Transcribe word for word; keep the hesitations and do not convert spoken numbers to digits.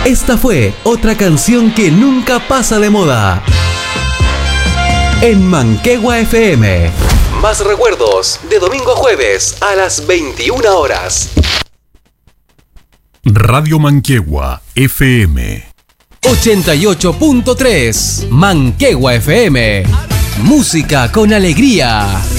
Esta fue otra canción que nunca pasa de moda. En Manquehua F M. Más recuerdos de domingo a jueves a las veintiuna horas. Radio Manquehua F M. ochenta y ocho punto tres. Manquehua F M. Música con alegría.